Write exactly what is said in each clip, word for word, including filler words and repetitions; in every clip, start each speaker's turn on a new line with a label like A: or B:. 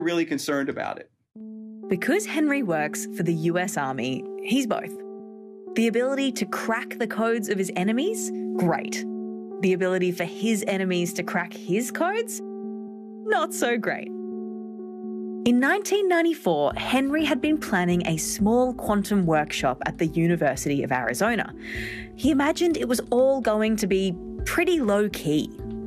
A: really concerned about it.
B: Because Henry works for the U S Army, he's both. The ability to crack the codes of his enemies? Great. The ability for his enemies to crack his codes? Not so great. In nineteen ninety-four, Henry had been planning a small quantum workshop at the University of Arizona. He imagined it was all going to be pretty low-key.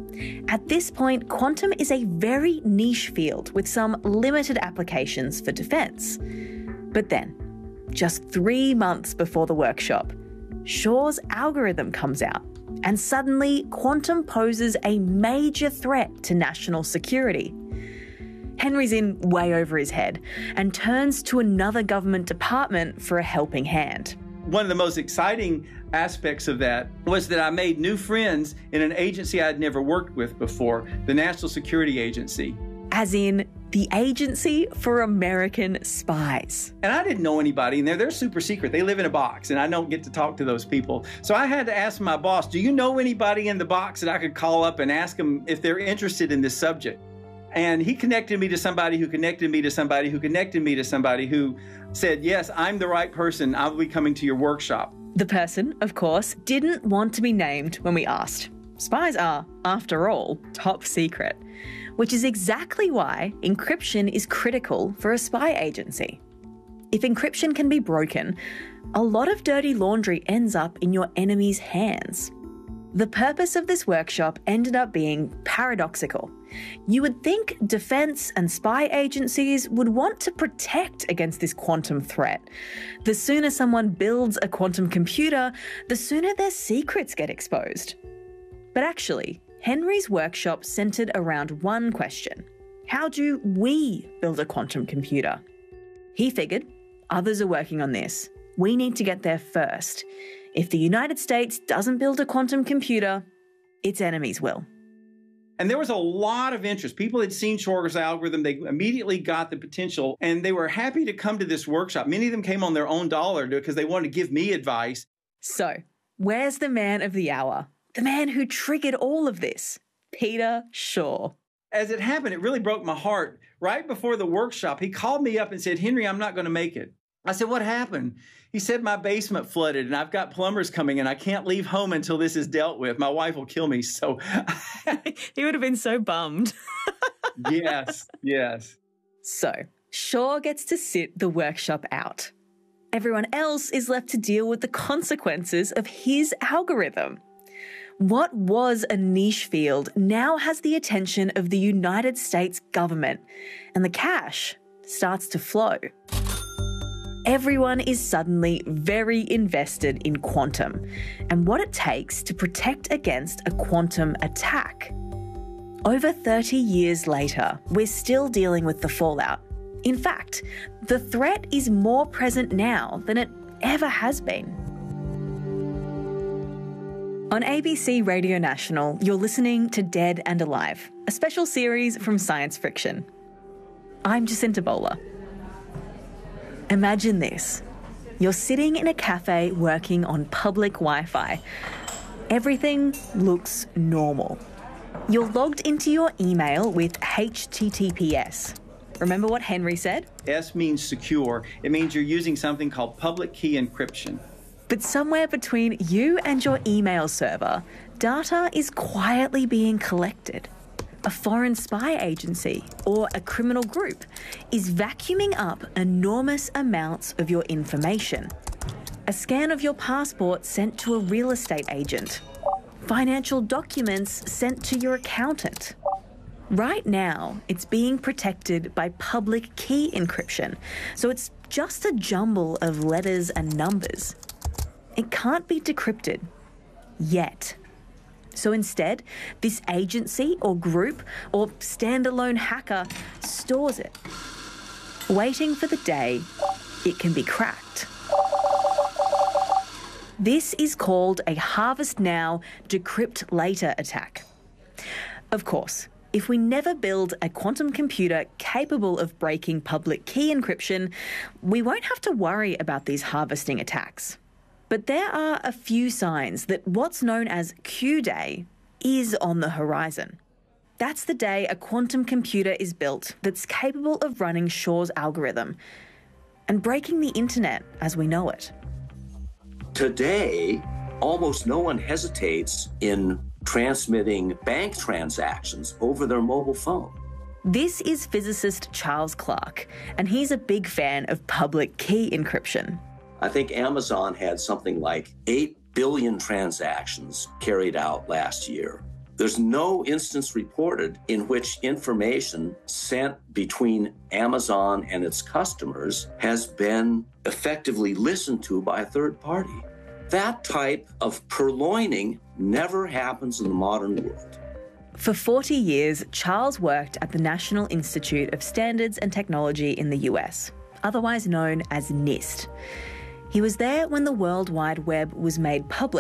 B: At this point, quantum is a very niche field with some limited applications for defence. But then, just three months before the workshop, Shor's algorithm comes out, and suddenly quantum poses a major threat to national security. Henry's in way over his head and turns to another government department for a helping hand.
A: One of the most exciting aspects of that was that I made new friends in an agency I'd never worked with before, the National Security Agency.
B: As in, the Agency for American Spies.
A: And I didn't know anybody in there. They're super secret. They live in a box, and I don't get to talk to those people. So I had to ask my boss, do you know anybody in the box that I could call up and ask them if they're interested in this subject? And he connected me to somebody who connected me to somebody who connected me to somebody who said, yes, I'm the right person. I'll be coming to your workshop.
B: The person, of course, didn't want to be named when we asked. Spies are, after all, top secret, which is exactly why encryption is critical for a spy agency. If encryption can be broken, a lot of dirty laundry ends up in your enemy's hands. The purpose of this workshop ended up being paradoxical. You would think defense and spy agencies would want to protect against this quantum threat. The sooner someone builds a quantum computer, the sooner their secrets get exposed. But actually, Henry's workshop centered around one question. How do we build a quantum computer? He figured, others are working on this. We need to get there first. If the United States doesn't build a quantum computer, its enemies will.
A: And there was a lot of interest. People had seen Shor's algorithm. They immediately got the potential, and they were happy to come to this workshop. Many of them came on their own dollar because they wanted to give me advice.
B: So, where's the man of the hour? The man who triggered all of this? Peter Shor.
A: As it happened, it really broke my heart. Right before the workshop, he called me up and said, Henry, I'm not going to make it. I said, what happened? He said, my basement flooded and I've got plumbers coming and I can't leave home until this is dealt with. My wife will kill me. So
B: he would have been so bummed.
A: Yes, yes.
B: So Shor gets to sit the workshop out. Everyone else is left to deal with the consequences of his algorithm. What was a niche field now has the attention of the United States government, and the cash starts to flow. Everyone is suddenly very invested in quantum and what it takes to protect against a quantum attack. Over thirty years later, we're still dealing with the fallout. In fact, the threat is more present now than it ever has been. On A B C Radio National, you're listening to Dead and Alive, a special series from Science Friction. I'm Jacinta Bowler. Imagine this. You're sitting in a cafe working on public Wi-Fi. Everything looks normal. You're logged into your email with H T T P S. Remember what Henry said?
A: S means secure. It means you're using something called public key encryption.
B: But somewhere between you and your email server, data is quietly being collected. A foreign spy agency or a criminal group is vacuuming up enormous amounts of your information. A scan of your passport sent to a real estate agent. Financial documents sent to your accountant. Right now, it's being protected by public key encryption, so it's just a jumble of letters and numbers. It can't be decrypted. Yet. So instead, this agency or group or standalone hacker stores it, waiting for the day it can be cracked. This is called a harvest now, decrypt later attack. Of course, if we never build a quantum computer capable of breaking public key encryption, we won't have to worry about these harvesting attacks. But there are a few signs that what's known as Q-Day is on the horizon. That's the day a quantum computer is built that's capable of running Shor's algorithm and breaking the internet as we know it.
C: Today, almost no one hesitates in transmitting bank transactions over their mobile phone.
B: This is physicist Charles Clark, and he's a big fan of public key encryption.
C: I think Amazon had something like eight billion transactions carried out last year. There's no instance reported in which information sent between Amazon and its customers has been effectively listened to by a third party. That type of purloining never happens in the modern world.
B: For forty years, Charles worked at the National Institute of Standards and Technology in the U S, otherwise known as NIST. He was there when the World Wide Web was made public